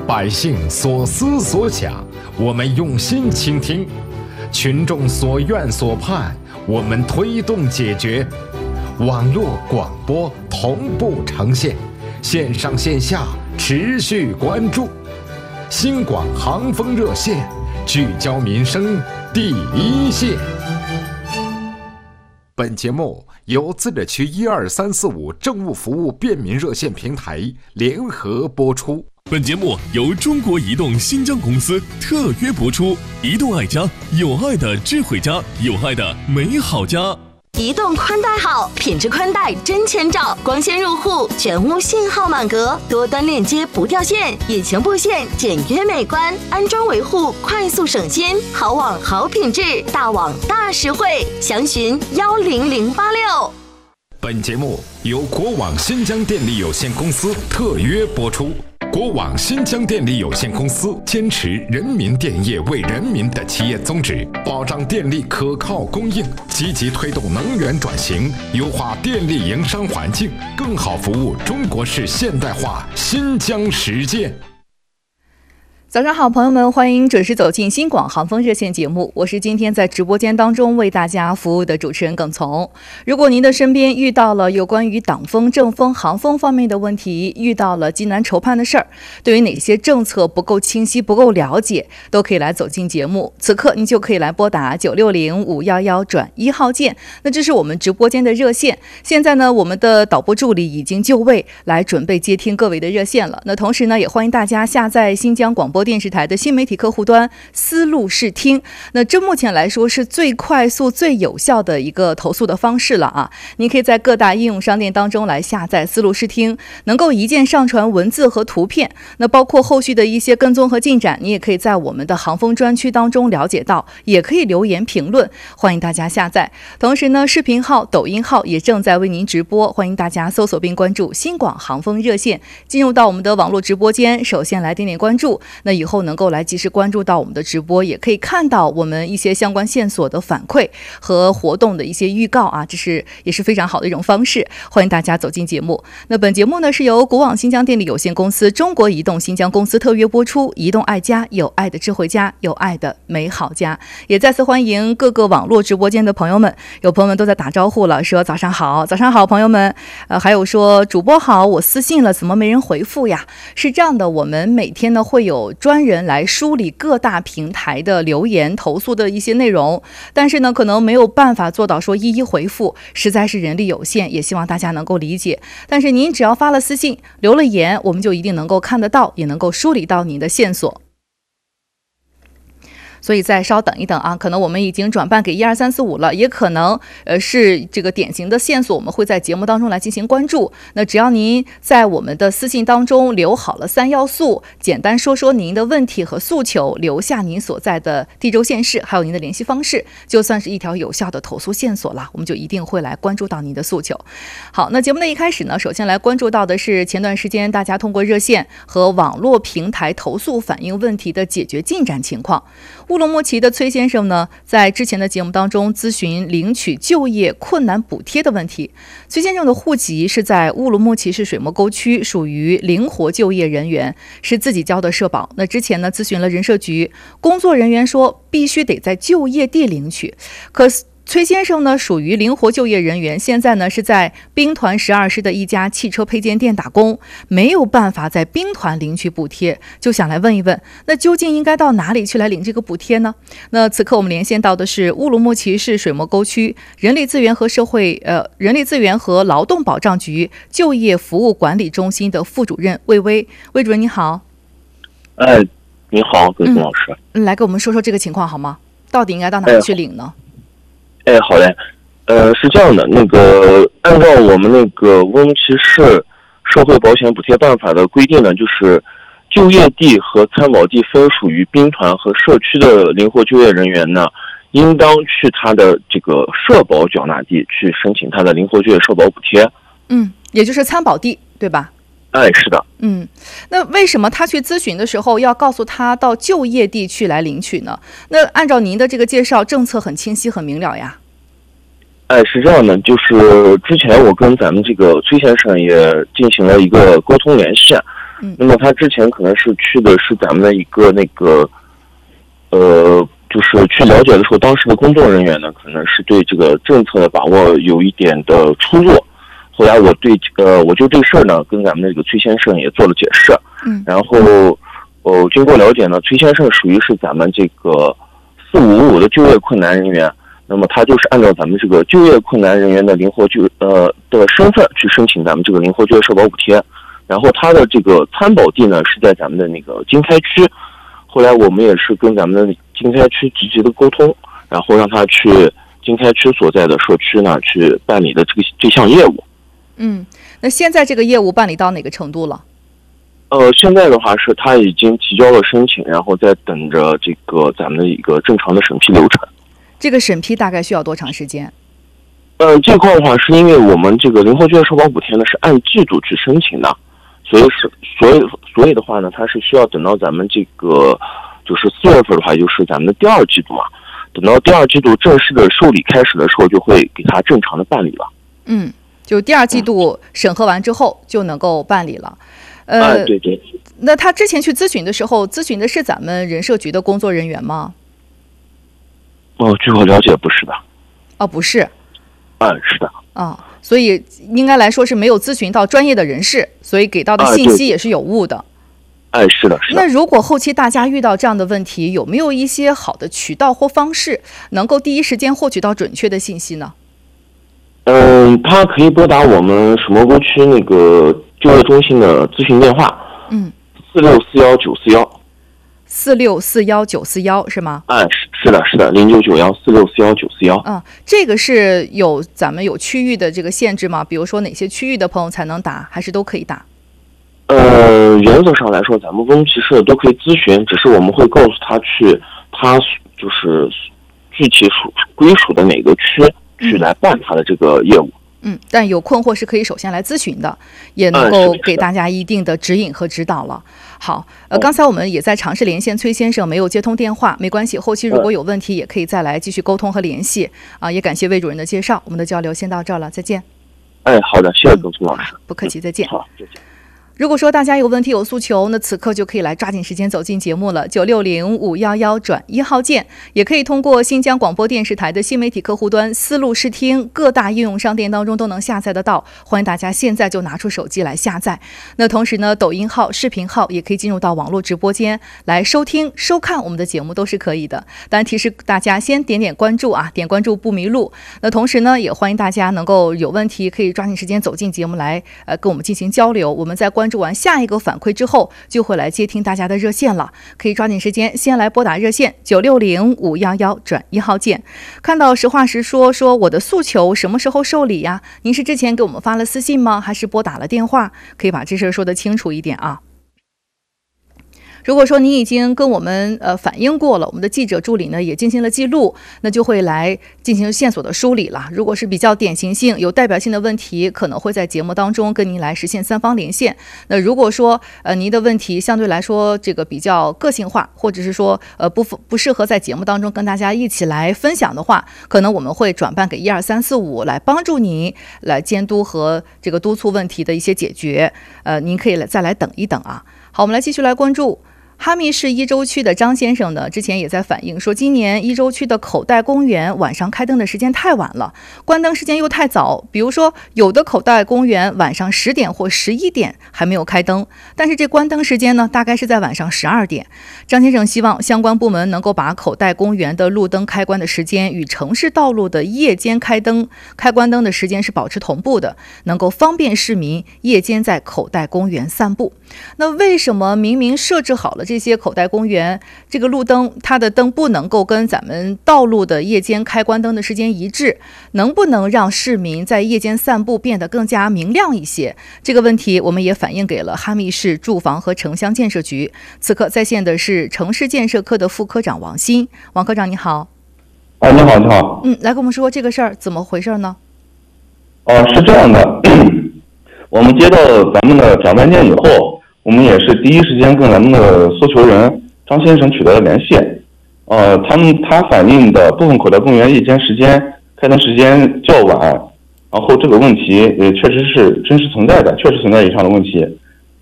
百姓所思所想，我们用心倾听；群众所愿所盼，我们推动解决。网络广播同步呈现，线上线下持续关注。新广航风热线，聚焦民生第一线。本节目由自治区12345政务服务便民热线平台联合播出。 本节目由中国移动新疆公司特约播出。移动爱家，有爱的智慧家，有爱的美好家。 移动宽带好，品质宽带真千兆，光纤入户，全屋信号满格，多端链接不掉线，隐形布线简约美观，安装维护快速省心，好网好品质，大网大实惠，详询10086。 本节目由国网新疆电力有限公司特约播出。国网新疆电力有限公司坚持人民电业为人民的企业宗旨，保障电力可靠供应，积极推动能源转型，优化电力营商环境，更好服务中国式现代化新疆实践。 早上好，朋友们，欢迎准时走进新广航风热线节目，我是今天在直播间当中为大家服务的主持人耿从。如果您的身边遇到了有关于党风、政风、行风方面的问题，遇到了艰难筹盼的事儿，对于哪些政策不够清晰、不够了解，都可以来走进节目。此刻您就可以来拨打960-511-1号键，那这是我们直播间的热线。现在呢，我们的导播助理已经就位来准备接听各位的热线了。那同时呢，也欢迎大家下载新疆广播电视台的新媒体客户端思路视听，那这目前来说是最快速最有效的一个投诉的方式了啊！您可以在各大应用商店当中来下载思路视听，能够一键上传文字和图片，那包括后续的一些跟踪和进展，你也可以在我们的航风专区当中了解到，也可以留言评论，欢迎大家下载。同时呢，视频号、抖音号也正在为您直播，欢迎大家搜索并关注新广航风热线，进入到我们的网络直播间，首先来点点关注，那以后能够来及时关注到我们的直播，也可以看到我们一些相关线索的反馈和活动的一些预告啊，这也是非常好的一种方式，欢迎大家走进节目。那本节目呢是由国网新疆电力有限公司、中国移动新疆公司特约播出。移动爱家，有爱的智慧家，有爱的美好家。也再次欢迎各个网络直播间的朋友们，有朋友们都在打招呼了，说早上好，早上好，朋友们。还有说主播好，我私信了，怎么没人回复呀？是这样的，我们每天呢会有专人来梳理各大平台的留言投诉的一些内容，但是呢可能没有办法做到说一一回复，实在是人力有限，也希望大家能够理解。但是您只要发了私信，留了言，我们就一定能够看得到，也能够梳理到您的线索。所以再稍等一等啊，可能我们已经转办给12345了，也可能是这个典型的线索，我们会在节目当中来进行关注。那只要您在我们的私信当中留好了3要素，简单说说您的问题和诉求，留下您所在的地州县市，还有您的联系方式，就算是一条有效的投诉线索了，我们就一定会来关注到您的诉求。好，那节目的一开始呢，首先来关注到的是前段时间大家通过热线和网络平台投诉反映问题的解决进展情况。乌鲁木齐的崔先生呢，在之前的节目当中咨询领取就业困难补贴的问题。崔先生的户籍是在乌鲁木齐市水磨沟区，属于灵活就业人员，是自己交的社保。那之前呢，咨询了人社局，工作人员说必须得在就业地领取，可是崔先生呢属于灵活就业人员，现在呢是在兵团12师的一家汽车配件店打工，没有办法在兵团领取补贴，就想来问一问，那究竟应该到哪里去来领这个补贴呢？那此刻我们连线到的是乌鲁木齐市水磨沟区人力资源和劳动保障局就业服务管理中心的副主任魏薇。魏主任你好。 你好，葛总老师。 来给我们说说这个情况好吗？到底应该到哪里去领呢？ 好嘞，是这样的，按照我们乌鲁木齐市社会保险补贴办法的规定呢，就是就业地和参保地分属于兵团和社区的灵活就业人员呢，应当去他的这个社保缴纳地去申请他的灵活就业社保补贴。 也就是参保地，对吧？ 是的。 那为什么他去咨询的时候要告诉他到就业地去来领取呢？那按照您的这个介绍，政策很清晰很明了呀。 是这样的，就是之前我跟咱们这个崔先生也进行了一个沟通联系， 那么他之前可能是去的是咱们的一个就是去了解的时候，当时的工作人员呢，可能是对这个政策的把握有一点的出入。后来我就这事儿呢，跟咱们的这个崔先生也做了解释。然后经过了解呢，崔先生属于是咱们这个455的就业困难人员。那么他就是按照咱们这个就业困难人员的灵活的身份去申请咱们这个灵活就业社保补贴。然后他的这个参保地呢是在咱们的那个经开区。后来我们也是跟咱们的经开区积极的沟通，然后让他去经开区所在的社区呢去办理的这项业务。 那现在这个业务办理到哪个程度了？ 现在的话是他已经提交了申请，然后在等着这个咱们的一个正常的审批流程。 这个审批大概需要多长时间？ 这块的话是因为我们这个灵活就业社保补贴呢是按季度去申请的，所以的话呢，它是需要等到咱们这个就是4月份的话，就是咱们的第2季度嘛。等到第2季度正式的受理开始的时候，就会给它正常的办理了。 就第2季度审核完之后就能够办理了。 对。 那他之前去咨询的时候，咨询的是咱们人社局的工作人员吗？ 据我了解不是的。 不是。 是的。 所以应该来说是没有咨询到专业的人士，所以给到的信息也是有误的。 是的。 那如果后期大家遇到这样的问题，有没有一些好的渠道或方式能够第一时间获取到准确的信息呢？ 他可以拨打我们水墨沟区那个就业中心的咨询电话，4641-941。 4641-941是吗？ 是的，0991-4641-941。 这个是咱们有区域的这个限制吗？比如说哪些区域的朋友才能打，还是都可以打？ 原则上来说，咱们温皮社都可以咨询，只是我们会告诉他就是具体归属的哪个区去来办他的这个业务。 但有困惑是可以首先来咨询的，也能够给大家一定的指引和指导了。好，刚才我们也在尝试连线崔先生，没有接通电话，没关系，后期如果有问题也可以再来继续沟通和联系。也感谢魏主任的介绍，我们的交流先到这儿了，再见。 好的，谢谢耿聪老师。 不客气，再见。 好，再见。 如果说大家有问题有诉求，那此刻就可以来抓紧时间走进节目了，960-511-1号键，也可以通过新疆广播电视台的新媒体客户端思路视听，各大应用商店当中都能下载得到，欢迎大家现在就拿出手机来下载。那同时呢，抖音号、视频号也可以进入到网络直播间来收听收看我们的节目，都是可以的。当然提示大家先点关注点关注不迷路。那同时呢，也欢迎大家能够有问题可以抓紧时间走进节目来跟我们进行交流。我们在关注完下一个反馈之后，就会来接听大家的热线了，可以抓紧时间先来拨打热线960-511-1号键。看到实话实说我的诉求什么时候受理呀？您是之前给我们发了私信吗？还是拨打了电话？可以把这事说得清楚一点啊。如果说您已经跟我们反映过了，我们的记者助理呢也进行了记录，那就会来进行线索的梳理了。如果是比较典型性、有代表性的问题，可能会在节目当中跟您来实现3方连线。那如果说您的问题相对来说这个比较个性化，或者是说不适合在节目当中跟大家一起来分享的话，可能我们会转办给12345来帮助您来监督和这个督促问题的一些解决。您可以再来等一等啊。好，我们来继续来关注。哈密市伊州区的张先生呢，之前也在反映说，今年伊州区的口袋公园晚上开灯的时间太晚了，关灯时间又太早。比如说，有的口袋公园晚上10点或11点还没有开灯，但是这关灯时间呢，大概是在晚上12点。张先生希望相关部门能够把口袋公园的路灯开关的时间与城市道路的夜间开关灯的时间是保持同步的，能够方便市民夜间在口袋公园散步。那为什么明明设置好了这些口袋公园这个路灯，它的灯不能够跟咱们道路的夜间开关灯的时间一致？能不能让市民在夜间散步变得更加明亮一些？这个问题我们也反映给了哈密市住房和城乡建设局。此刻在线的是城市建设科的副科长王鑫。王科长你好。 你好，你好。 来跟我们说这个事儿怎么回事呢？ 是这样的，我们接到咱们的转办件以后，我们也是第一时间跟咱们的诉求人张先生取得了联系。他反映的部分口袋公园夜间时间开灯时间较晚，然后这个问题也确实是真实存在的，确实存在以上的问题。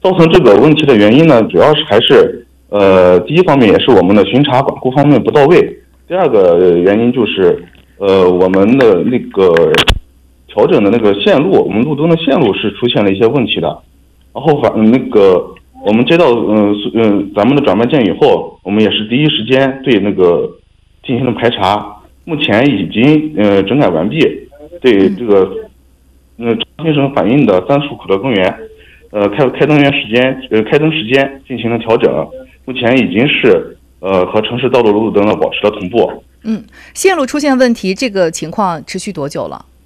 造成这个问题的原因呢，主要是还是第一方面也是我们的巡查管控方面不到位，第二个原因就是我们的那个调整的那个线路，我们路灯的线路是出现了一些问题的。然后我们接到咱们的转办件以后，我们也是第一时间对那个进行了排查，目前已经整改完毕，对这个张先生反映的3处口袋公园开灯时间进行了调整，目前已经是和城市道路路灯保持了同步。 线路出现问题，这个情况持续多久了？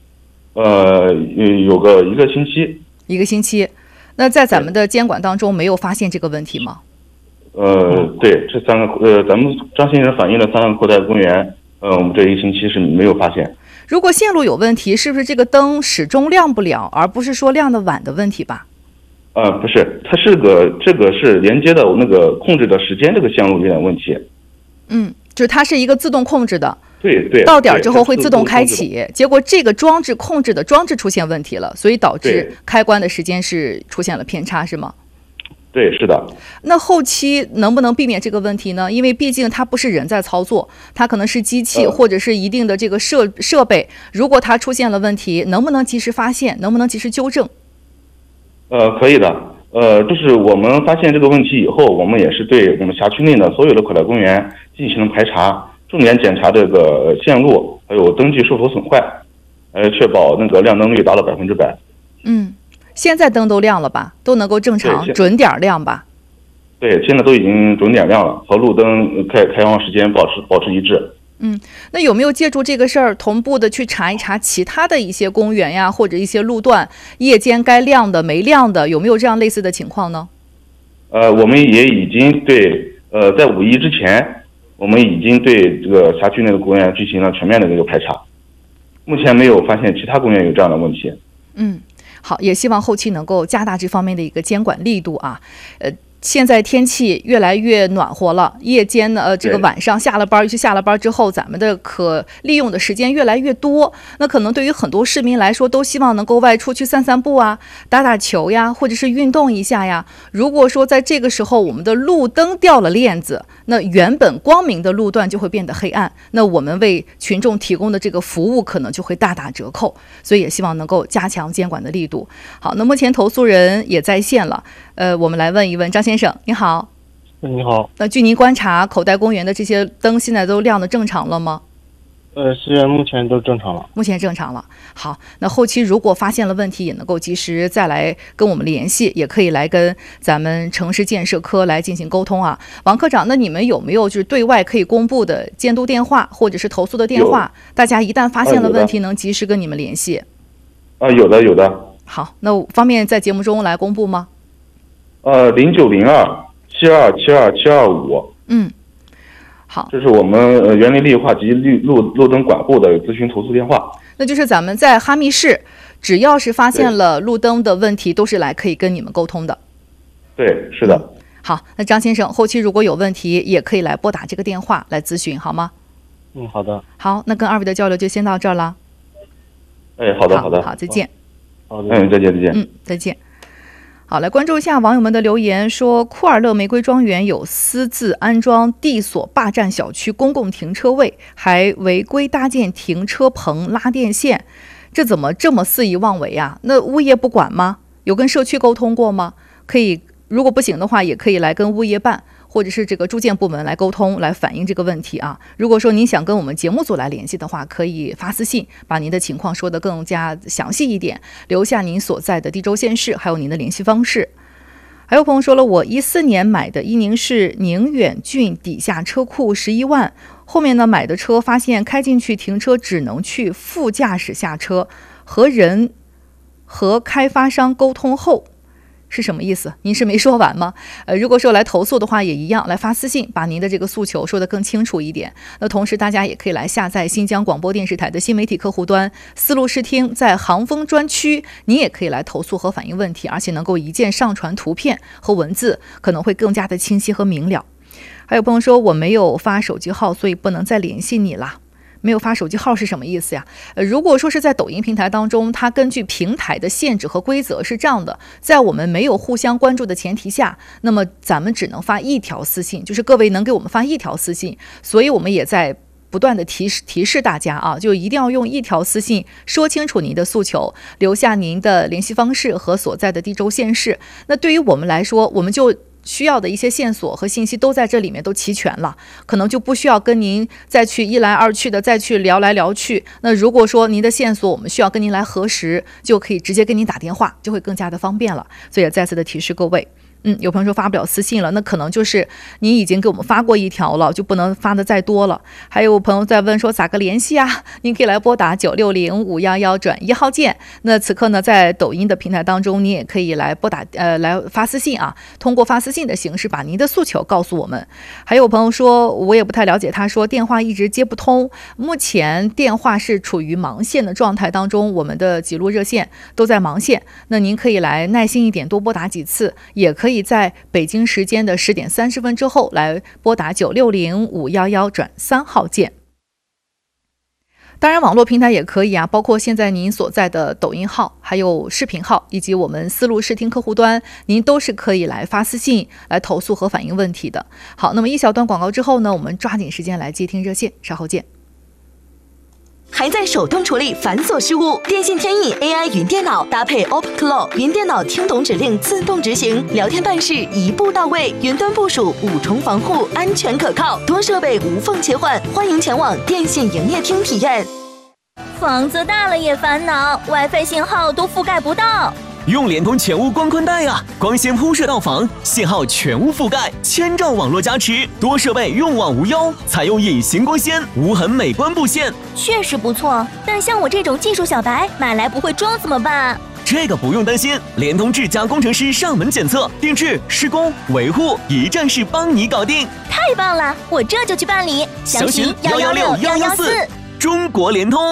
有一个星期。 1个星期。那在咱们的监管当中没有发现这个问题吗？ 对，这3个咱们张先生反映的3个口袋公园，我们这1个星期是没有发现。 如果线路有问题，是不是这个灯始终亮不了，而不是说亮的晚的问题吧？ 不是，它是这个是连接的那个控制的时间，这个线路有点问题。 就是它是一个自动控制的， 对， 到点之后会自动开启，结果这个装置控制的装置出现问题了，所以导致开关的时间是出现了偏差，是吗？ 对，是的。 那后期能不能避免这个问题呢？因为毕竟它不是人在操作，它可能是机器或者是一定的这个设备，如果它出现了问题，能不能及时发现，能不能及时纠正？ 可以的。就是我们发现这个问题以后，我们也是对我们辖区内的所有的口袋公园进行了排查，重点检查这个线路还有灯具是否损坏，确保那个亮灯率达到100%。 现在灯都亮了吧？都能够正常准点亮吧？ 对，现在都已经准点亮了，和路灯开放时间保持一致。 那有没有借助这个事儿同步的去查一查其他的一些公园呀，或者一些路段夜间该亮的没亮的，有没有这样类似的情况呢？ 我们也已经对在5·1之前，我们已经对这个辖区内的公园进行了全面的这个排查，目前没有发现其他公园有这样的问题。 好，也希望后期能够加大这方面的一个监管力度啊。现在天气越来越暖和了，夜间呢，这个晚上下了班，尤其下了班之后，咱们的可利用的时间越来越多。那可能对于很多市民来说，都希望能够外出去散散步啊，打打球呀，或者是运动一下呀。如果说在这个时候我们的路灯掉了链子，那原本光明的路段就会变得黑暗，那我们为群众提供的这个服务可能就会大打折扣。所以也希望能够加强监管的力度。好，那目前投诉人也在线了。我们来问一问张先生，你好。 你好。 那据您观察，口袋公园的这些灯现在都亮得正常了吗？ 现在目前都正常了。 目前正常了。好，那后期如果发现了问题，也能够及时再来跟我们联系，也可以来跟咱们城市建设科来进行沟通啊。王科长，那你们有没有就是对外可以公布的监督电话或者是投诉的电话？大家一旦发现了问题，能及时跟你们联系。 有的。 好，那方便在节目中来公布吗 ？0902-7272-725。 好， 这是我们园林绿化及路灯管护的咨询投诉电话。 那就是咱们在哈密市，只要是发现了路灯的问题，都是可以跟你们沟通的。 对，是的。 好，那张先生，后期如果有问题，也可以来拨打这个电话来咨询，好吗？ 好的。 好，那跟2位的交流就先到这儿了。 好的。 好，再见。 再见。 再见。好，来关注一下网友们的留言，说库尔勒玫瑰庄园有私自安装地锁霸占小区公共停车位，还违规搭建停车棚拉电线，这怎么这么肆意妄为啊？那物业不管吗？有跟社区沟通过吗？可以，如果不行的话，也可以来跟物业办或者是这个住建部门来沟通，来反映这个问题啊。如果说您想跟我们节目组来联系的话，可以发私信，把您的情况说得更加详细一点，留下您所在的地州县市，还有您的联系方式。还有朋友说了，我14年买的伊宁市宁远郡底下车库11万，后面呢买的车发现开进去停车只能去副驾驶下车，和开发商沟通后。是什么意思？您是没说完吗？如果说来投诉的话也一样，来发私信，把您的这个诉求说得更清楚一点。那同时大家也可以来下载新疆广播电视台的新媒体客户端思路视听，在航风专区您也可以来投诉和反映问题，而且能够一键上传图片和文字，可能会更加的清晰和明了。还有朋友说我没有发手机号，所以不能再联系你啦。 没有发手机号是什么意思呀？如果说是在抖音平台当中，它根据平台的限制和规则是这样的，在我们没有互相关注的前提下，那么咱们只能发一条私信，就是各位能给我们发一条私信，所以我们也在不断的提示大家啊，就一定要用一条私信说清楚您的诉求，留下您的联系方式和所在的地州县市。那对于我们来说，我们就需要的一些线索和信息都在这里面都齐全了，可能就不需要跟您再去一来二去的再去聊来聊去。那如果说您的线索我们需要跟您来核实，就可以直接跟您打电话，就会更加的方便了。所以也再次的提示各位。有朋友说发不了私信了，那可能就是您已经给我们发过一条了，就不能发的再多了。还有朋友在问说咋个联系啊？您可以来拨打960-511转1号键。那此刻呢，在抖音的平台当中，您也可以来拨打来发私信啊，通过发私信的形式把您的诉求告诉我们。还有朋友说我也不太了解，他说电话一直接不通，目前电话是处于忙线的状态当中，我们的几路热线都在忙线。那您可以来耐心一点，多拨打几次，也可以在北京时间的10点30分之后来拨打960-511转3号键。当然网络平台也可以啊，包括现在您所在的抖音号还有视频号以及我们思路视听客户端，您都是可以来发私信来投诉和反映问题的。好，那么一小段广告之后呢，我们抓紧时间来接听热线，稍后见。 还在手动处理繁琐事务？电信天翼 AI 云电脑搭配 OpenClaw 云电脑，听懂指令自动执行，聊天办事一步到位，云端部署5重防护，安全可靠，多设备无缝切换。欢迎前往电信营业厅体验。 房子大了也烦恼， WiFi 信号都覆盖不到。 用联通全屋光宽带啊，光纤铺设到房，信号全屋覆盖，1000兆网络加持，多设备用网无忧，采用隐形光纤，无痕美观布线， 确实不错。但像我这种技术小白，买来不会装怎么办？ 这个不用担心，联通智家工程师上门检测、定制、施工、维护，一站式帮你搞定。 太棒了，我这就去办理，详询116-114。 中国联通。